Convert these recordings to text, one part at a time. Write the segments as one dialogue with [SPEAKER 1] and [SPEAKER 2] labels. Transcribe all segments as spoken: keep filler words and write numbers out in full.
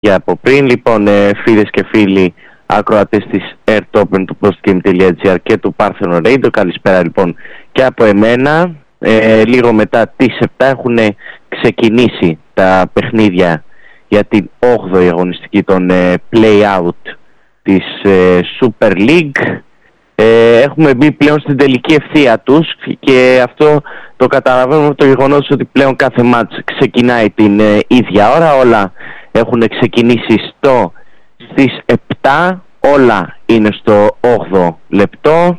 [SPEAKER 1] για από πριν. Λοιπόν, ε, φίλες και φίλοι ακροατές της AirTopen του postgame.gr και του Parthenon Radio, καλησπέρα λοιπόν και από εμένα. Ε, λίγο μετά τις επτά έχουν ξεκινήσει τα παιχνίδια για την όγδοη αγωνιστική των ε, play-out της ε, Super League. Ε, έχουμε μπει πλέον στην τελική ευθεία τους και αυτό το καταλαβαίνουμε από το γεγονός ότι πλέον κάθε μάτς ξεκινάει την ε, ίδια ώρα. Όλα έχουν ξεκινήσει στο, στις επτά, όλα είναι στο όγδοο λεπτό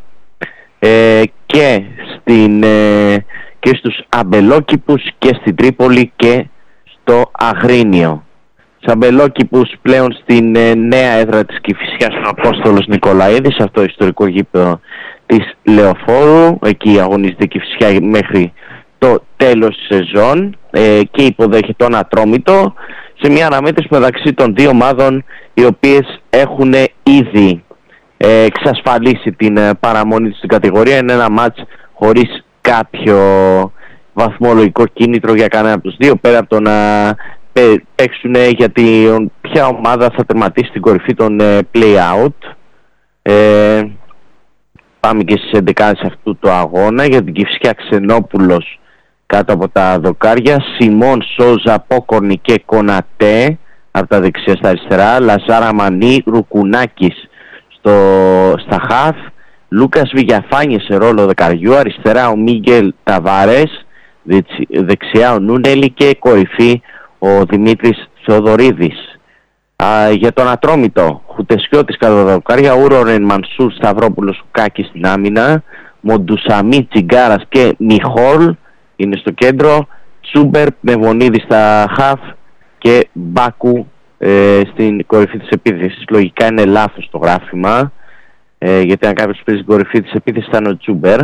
[SPEAKER 1] ε, και, στην, ε, και στους αμπελόκηπους και στην Τρίπολη και στο Αγρίνιο. Στους αμπελόκηπους πλέον στην ε, νέα έδρα της Κηφισιάς ο Απόστολος Νικολαίδης, αυτό το ιστορικό γήπεδο της Λεωφόρου. Εκεί αγωνίζεται η Κηφισιά μέχρι το τέλος της σεζόν ε, και υποδέχεται τον Ατρόμητο σε μια αναμέτρηση μεταξύ των δύο ομάδων οι οποίες έχουν ήδη ε, εξασφαλίσει την ε, παραμονή της στην κατηγορία. Είναι ένα μάτς χωρίς κάποιο βαθμολογικό κίνητρο για κανένα από τους δύο, πέρα από το να παίξουν γιατί ποια ομάδα θα τερματίσει στην κορυφή των ε, play-out. Ε, πάμε και στις έντεκα αυτού του αγώνα. Για την Κηφισιά, Ξενόπουλος κάτω από τα δοκάρια, Σιμών, Σόζα, Πόκορνη και Κονατέ από τα δεξιά στα αριστερά, Λαζάρα Μανί, Ρουκουνάκης στο, στα χαφ, Λούκας Βηγιαφάνιε σε ρόλο δεκαριού, αριστερά ο Μίγγελ Ταβάρες, δεξιά ο Νούνελη και κορυφή ο Δημήτρης Θεοδωρίδης. Α, για τον Ατρόμητο, Χουτεσιώτης κάτω από τα δοκάρια, Ούρορεν, Μανσούρ, Σταυρόπουλος, Κάκης στην άμυνα, Μοντουσαμί, Τσιγκάρας και Μιχόλ είναι στο κέντρο, Τσούμπερ, Μεβονίδη στα χαφ και Μπάκου ε, στην κορυφή της επίθεσης. Λογικά είναι λάθος το γράφημα, ε, γιατί αν κάποιος παίζει στην κορυφή της επίθεσης ήταν ο Τσούμπερ.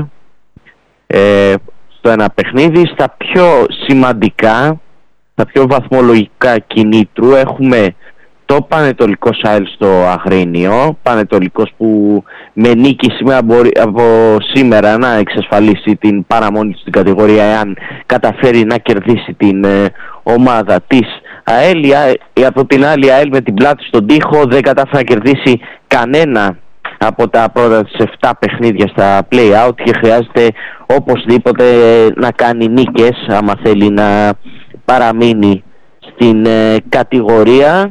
[SPEAKER 1] Ε, στο ένα παιχνίδι, στα πιο σημαντικά, στα πιο βαθμολογικά κινήτρου έχουμε το Πανετολικό ΣΑΕΛ στο Αγρίνιο. Πανετολικός που με νίκη σήμερα μπορεί από σήμερα να εξασφαλίσει την παραμονή στην κατηγορία εάν καταφέρει να κερδίσει την ε, ομάδα της ΑΕΛ. Η, από την άλλη ΑΕΛ με την πλάτη στον τοίχο δεν κατάφερε να κερδίσει κανένα από τα πρώτα της επτά παιχνίδια στα play-out και χρειάζεται οπωσδήποτε να κάνει νίκες άμα θέλει να παραμείνει στην ε, κατηγορία.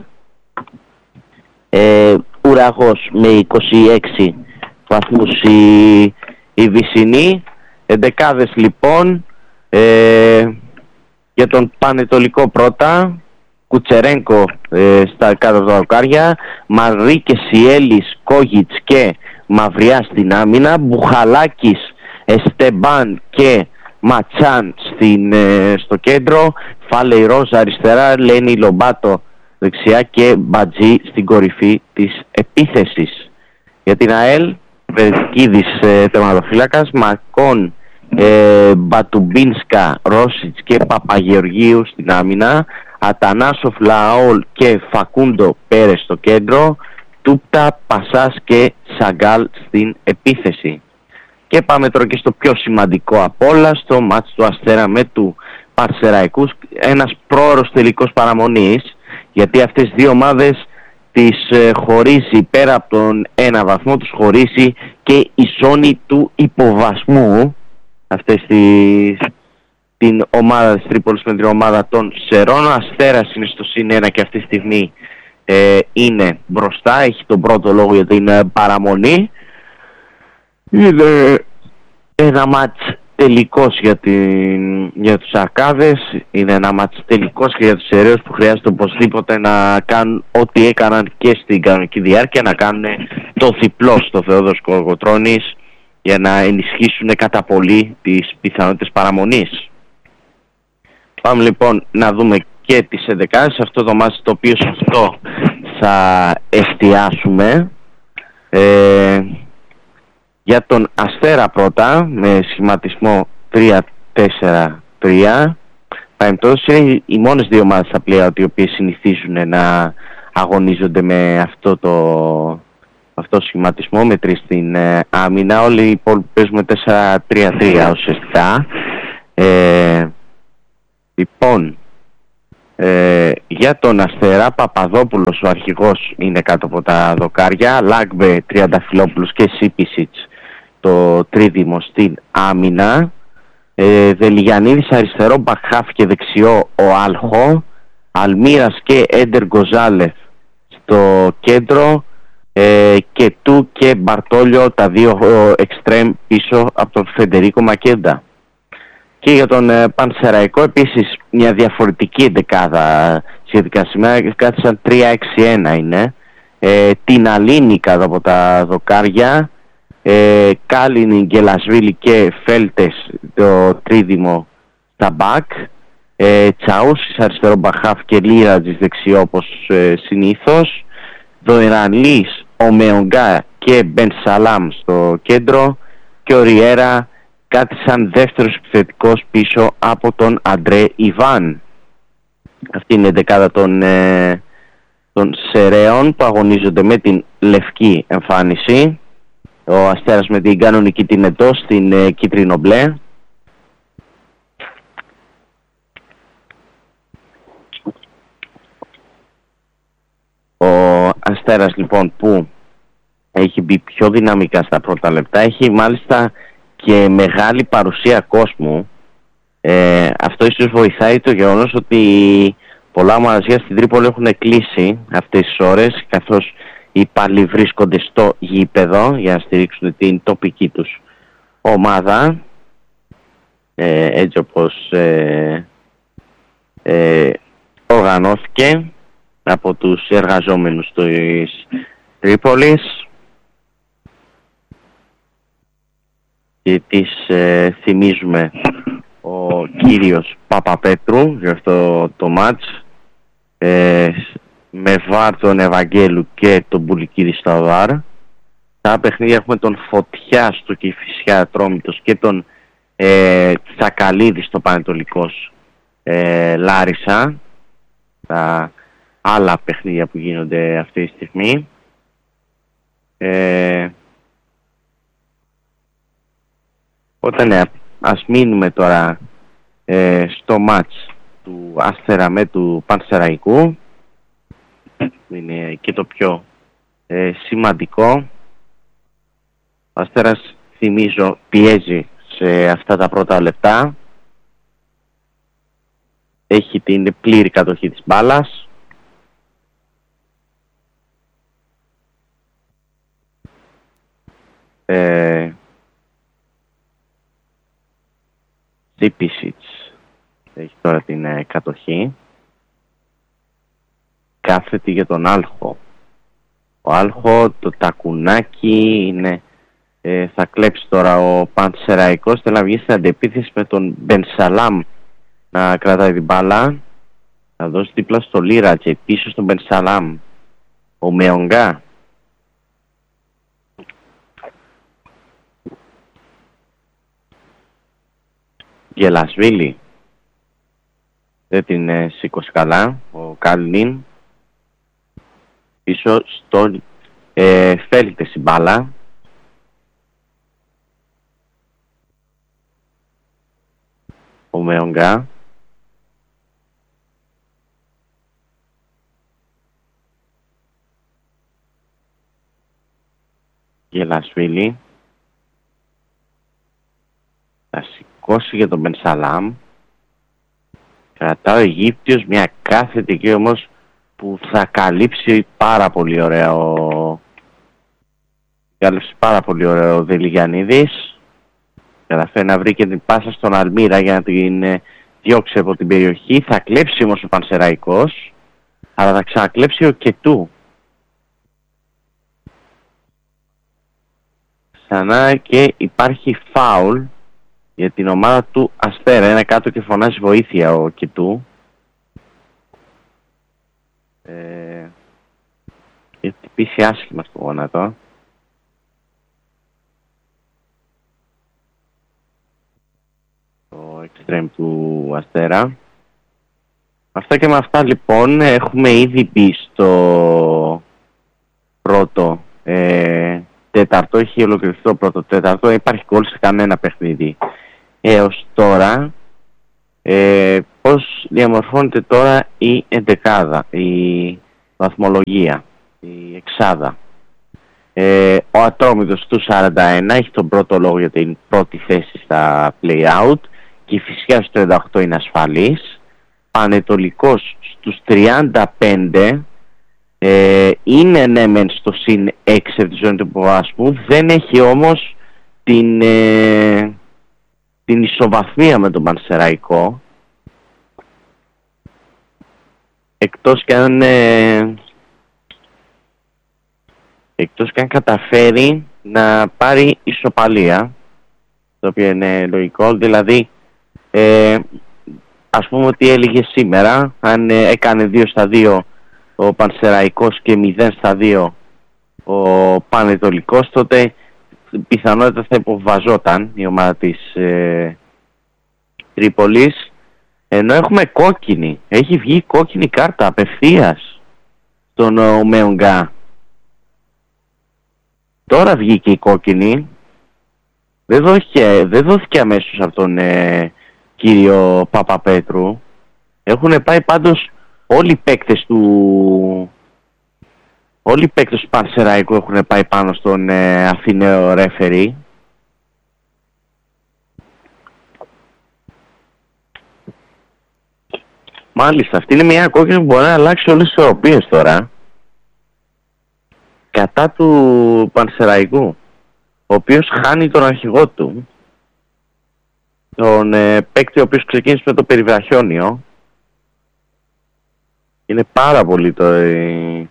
[SPEAKER 1] Ε, Ουραγός με είκοσι έξι βαθμούς η, η Βυσσινή. Εντεκάδες λοιπόν ε, για τον Πανετολικό πρώτα, Κουτσερένκο ε, στα κάτω από τα δοκάρια, Μαρίκες, Σιέλης, Κόγιτς και Μαυριά στην άμυνα, Μπουχαλάκης, Εστεμπάν και Ματσάν στην, ε, στο κέντρο, Φάλεϊ Ρόζα αριστερά, Λένι Λομπάτο δεξιά και Μπατζή στην κορυφή της επίθεσης. Για την ΑΕΛ, Βερκίδης ε, τερματοφύλακας, Μακόν, ε, Μπατουμπίνσκα, Ρόσιτς και Παπαγεωργίου στην άμυνα, Ατανάσοφ, Λαόλ και Φακούντο Πέρες στο κέντρο, Τούπτα, Πασάς και Σαγκάλ στην επίθεση. Και πάμε τώρα και στο πιο σημαντικό απ' όλα, στο μάτς του Αστέρα με του Παρσεραϊκούς, ένας πρόωρος τελικός παραμονής, γιατί αυτές οι δύο ομάδες τις ε, χωρίζει, πέρα από τον ένα βαθμό τους χωρίζει και η ζώνη του υποβασμού. Αυτές τις, την ομάδα της Τρίπολης με την ομάδα των Σερών. Ο Αστέρας είναι στο συν ένα και αυτή τη στιγμή ε, είναι μπροστά, έχει τον πρώτο λόγο για την ε, παραμονή. Είναι ένα μάτς τελικός για, την, για τους Αρκάδες, είναι ένα μάτς τελικός και για τους Εραίους που χρειάζεται οπωσδήποτε να κάνουν ό,τι έκαναν και στην κανονική διάρκεια, να κάνουν το διπλό στο Θεόδωρος Κολοκοτρώνης για να ενισχύσουν κατά πολύ τις πιθανότητες παραμονής. Πάμε λοιπόν να δούμε και τις έντεκάδες, αυτό το μάτς το οποίο σε αυτό θα εστιάσουμε. Ε, Για τον Αστέρα πρώτα, με σχηματισμό τρία τέσσερα τρία, παρεμπιπτόντως είναι οι μόνες δύο ομάδες στα play-out οι οποίες συνηθίζουν να αγωνίζονται με αυτό το, αυτό το σχηματισμό, με τρεις στην ε, άμυνα. Όλοι οι υπόλοιποι παίζουμε τέσσερα τρία τρία ουσιαστικά. Ε, λοιπόν, Ε, για τον Αστέρα, Παπαδόπουλος ο αρχηγός είναι κάτω από τα δοκάρια, Λάγκμπε, Τριανταφυλόπουλος και Σίπισιτς το τρίδημο στην άμυνα, ε, Δελιγιαννίδης αριστερό μπακχάφ και δεξιό ο Άλχο, Αλμύρας και Έντερ Γκοζάλεφ στο κέντρο, ε, και Του και Μπαρτόλιο τα δύο εξτρέμ πίσω από τον Φεντερίκο Μακέντα. Και για τον ε, Πανσεραϊκό επίσης μια διαφορετική εντεκάδα σχετικά σήμερα, κάθισαν τρία έξι ένα είναι, ε, την Αλίνη κάτω από τα δοκάρια, ε, Κάλινι, Γκελασβίλη και Φέλτες το τρίδημο στα μπακ, ε, Τσαούσης αριστερό μπαχάφ και Λίρατζης δεξιό όπως ε, συνήθως, Δοερανλής, Ομεογκά και Μπεν Σαλάμ στο κέντρο και ο Ριέρα κάτι σαν δεύτερος επιθετικός πίσω από τον Αντρέ Ιβάν. Αυτή είναι η δεκάδα των, ε, των Σεραίων που αγωνίζονται με την λευκή εμφάνιση. Ο Αστέρας με την κανονική την εντό στην ε, κίτρινο μπλε. Ο Αστέρας λοιπόν που έχει μπει πιο δυναμικά στα πρώτα λεπτά, έχει μάλιστα και μεγάλη παρουσία κόσμου. Ε, αυτό ίσως βοηθάει το γεγονός ότι πολλά μαγαζιά στην Τρίπολη έχουν κλείσει αυτές τις ώρες, καθώς οι υπάλληλοι βρίσκονται στο γήπεδο για να στηρίξουν την τοπική τους ομάδα, ε, έτσι όπως ε, ε, οργανώθηκε από τους εργαζόμενους της Τρίπολης. Και τις ε, θυμίζουμε ο κύριος Παπαπέτρου για αυτό το μάτς, ε, με βάρ τον Ευαγγέλου και τον Μπουλικίδη στα βάρ. Στα παιχνίδια έχουμε τον Φωτιά στο Κηφισιά Ατρόμητος και τον ε, Τσακαλίδη στο Πανετολικός ε, Λάρισα, τα άλλα παιχνίδια που γίνονται αυτή τη στιγμή. ε, Όταν ναι, ας μείνουμε τώρα ε, στο μάτς του Αστέρα με του Πανσεραϊκού, είναι και το πιο ε, σημαντικό. Ο Αστέρας, θυμίζω, πιέζει σε αυτά τα πρώτα λεπτά, έχει την πλήρη κατοχή της μπάλας, ε, Σίπισιτς έχει τώρα την ε, κατοχή, κάθετη για τον Άλχο. Ο Άλχο, το τακουνάκι είναι, ε, θα κλέψει τώρα ο Πανσεραϊκός, θέλει να βγει στην αντεπίθεση με τον Μπενσαλάμ να κρατάει την μπάλα, θα δώσει δίπλα στο Λίρατζε, πίσω στον Μπενσαλάμ ο Μεονγκά. Γελασβίλη δεν την ε, σήκωσε καλά ο Κάλινιν, πίσω στον ε, Φέλτες η μπάλα, ο Μεονγκά, Γελασβίλη θα σηκώσει για τον Μπενσαλάμ, κρατάει ο Αιγύπτιος, μια κάθετη εκεί όμως που θα καλύψει πάρα πολύ ωραία ο καλύψει πάρα πολύ ωραία ο Δελιγιαννίδης, καταφέρει να βρει και την πάσα στον Αλμύρα για να την ε, διώξει από την περιοχή. Θα κλέψει όμως ο Πανσεραϊκός, αλλά θα ξανακλέψει ο Κετού ξανά και υπάρχει φάουλ για την ομάδα του Αστέρα. Είναι κάτω και φωνάζει βοήθεια ο Κιτού. Ε, έχει χτυπήσει άσχημα στο γόνατο. Το εξτρέμ του Αστέρα. Αυτά και με αυτά λοιπόν έχουμε ήδη μπει στο πρώτο ε, τέταρτο. Έχει ολοκληρωθεί το πρώτο τέταρτο. Υπάρχει γκολ σε κανένα παιχνίδι έως τώρα. Ε, πώς διαμορφώνεται τώρα η εντεκάδα, η βαθμολογία, η εξάδα. Ε, ο Ατρόμητος στους σαράντα ένα έχει τον πρώτο λόγο για την πρώτη θέση στα play-out και η Φυσιά στους τριάντα οκτώ είναι ασφαλής. Πανετολικός στους τριάντα πέντε ε, είναι ναι μεν στο συν έξι από τη ζώνη του υποβασμού, δεν έχει όμως την, ε, την ισοβαθμία με τον Πανσεραϊκό, εκτός και αν ε, εκτός και αν καταφέρει να πάρει ισοπαλία, το οποίο είναι λογικό, δηλαδή ε, ας πούμε ότι έλεγε σήμερα, αν ε, έκανε δύο στα δύο ο Πανσεραϊκός και μηδέν στα δύο ο Πανετολικός, τότε πιθανότητα θα υποβαζόταν η ομάδα της ε, Τρίπολης, ενώ έχουμε κόκκινη, έχει βγει κόκκινη κάρτα απευθείας στον Ομέογκα. Τώρα βγήκε η κόκκινη, δεν δόθηκε, δεν δόθηκε αμέσως από τον ε, κύριο Παπαπέτρου. Έχουν πάει πάντως όλοι οι παίκτες του όλοι οι παίκτες του Πανσεραϊκού έχουν πάει πάνω στον ε, Αθηναίο ρέφερι. Μάλιστα, αυτή είναι μια κόκκινη που μπορεί να αλλάξει όλες τις ισορροπίες τώρα κατά του Πανσεραϊκού, ο οποίος χάνει τον αρχηγό του, τον ε, παίκτη ο οποίος ξεκίνησε με το περιβραχιόνιο. Είναι πάρα πολύ το ε,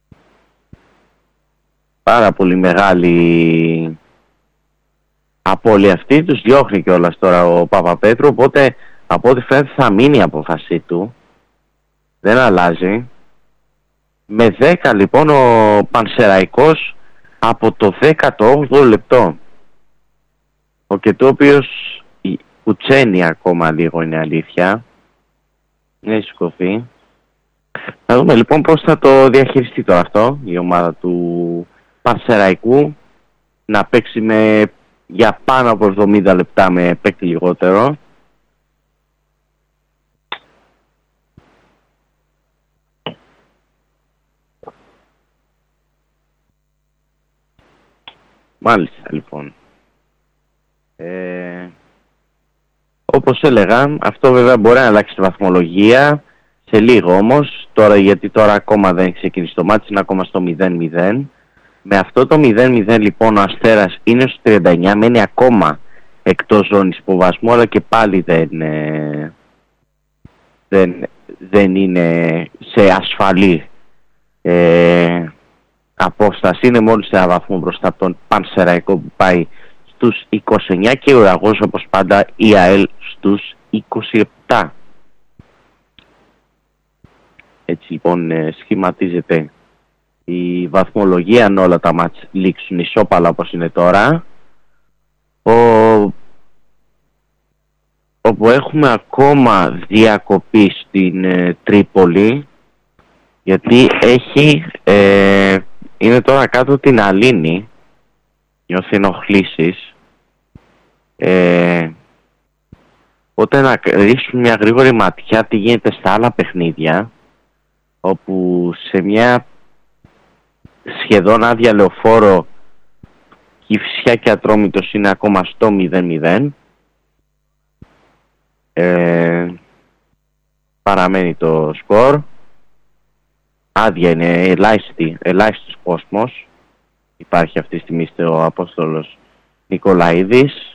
[SPEAKER 1] πάρα πολύ μεγάλη απώλεια αυτή, τους διώχνει κιόλας τώρα ο Παπαπέτρου, οπότε από ό,τι φαίνεται θα μείνει η απόφασή του, δεν αλλάζει. Με δέκα λοιπόν ο Πανσεραϊκός από το δέκατο όγδοο λεπτό, ο και το οποίος κουτσένει ακόμα λίγο, είναι αλήθεια, έχει σηκωθεί. Θα δούμε λοιπόν πώς θα το διαχειριστεί τώρα αυτό η ομάδα του Πανσεραϊκού, να παίξει με, για πάνω από εβδομήντα λεπτά με παίκτη λιγότερο. Μάλιστα λοιπόν. Ε, όπως έλεγα, αυτό βέβαια μπορεί να αλλάξει τη βαθμολογία σε λίγο όμως, τώρα, γιατί τώρα ακόμα δεν έχει ξεκινήσει το μάτι, είναι ακόμα στο μηδέν μηδέν. Με αυτό το μηδέν μηδέν λοιπόν ο Αστέρας είναι στο τριάντα εννιά, μένει ακόμα εκτός ζώνης υποβασμού, αλλά και πάλι δεν, ε, δεν, δεν είναι σε ασφαλή ε, απόσταση. Είναι μόλις ένα βαθμό μπροστά από τον Πανσεραϊκό που πάει στους είκοσι εννιά και ο Ουραγός όπως πάντα η ΑΕΛ στους είκοσι επτά. Έτσι λοιπόν ε, σχηματίζεται η βαθμολογία αν όλα τα μάτς λήξουν ισόπαλα όπως είναι τώρα, ο... όπου έχουμε ακόμα διακοπή στην ε, Τρίπολη, γιατί έχει ε, είναι τώρα κάτω την Αλίνη, νιώθει ενοχλήσεις, ε, οπότε να ρίξουμε μια γρήγορη ματιά τι γίνεται στα άλλα παιχνίδια, όπου σε μια σχεδόν άδεια Λεωφόρο Κηφισιά και Ατρόμητος είναι ακόμα στο μηδέν μηδέν. Ε, παραμένει το σκορ. Άδεια είναι, ελάχιστη, ελάχιστος κόσμος. Υπάρχει αυτή τη στιγμή στο Απόστολος Νικολαίδης,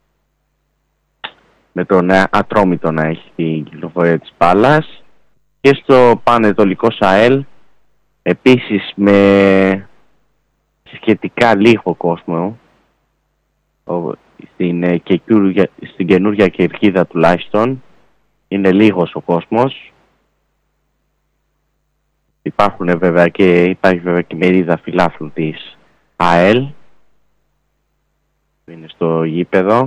[SPEAKER 1] με τον Ατρόμητο να έχει την κυκλοφορία της μπάλας. Και στο Πανετολικός ΑΕΛ επίσης με σχετικά λίγο κόσμο, στην, στην καινούργια κερκίδα τουλάχιστον είναι λίγος ο κόσμος. Υπάρχουν βέβαια και, υπάρχει βέβαια και μερίδα φιλάθλων της ΑΕΛ που είναι στο γήπεδο.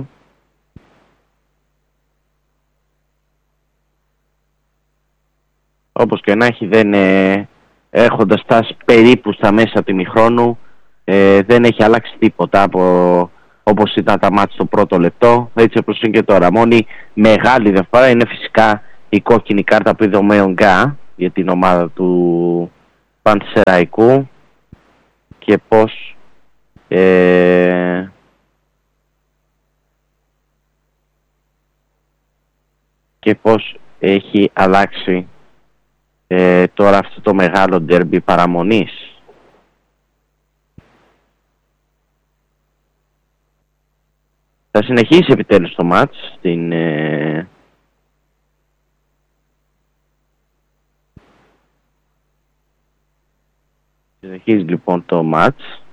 [SPEAKER 1] Όπως και να έχει, δεν, ε, έχοντας φτάσει περίπου στα μέσα του ημιχρόνου, ε, δεν έχει αλλάξει τίποτα από όπως ήταν τα μάτς στο πρώτο λεπτό, έτσι όπως είναι και τώρα. Μόνη μεγάλη διαφορά είναι φυσικά η κόκκινη κάρτα που είδε ο Μεονγκά για την ομάδα του Πανσεραϊκού και πως ε, και πως έχει αλλάξει ε, τώρα αυτό το μεγάλο ντέρμπι παραμονής. Θα συνεχίσει επιτέλους το μάτς στην ε, συνεχίζει λοιπόν το μάτς